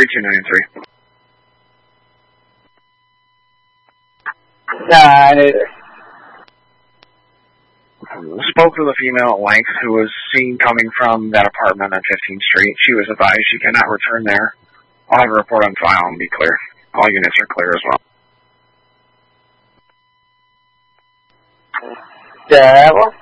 3293. Neither. Spoke to the female at length who was seen coming from that apartment on 15th Street. She was advised she cannot return there. I'll have a report on file and be clear. All units are clear as well. Devil?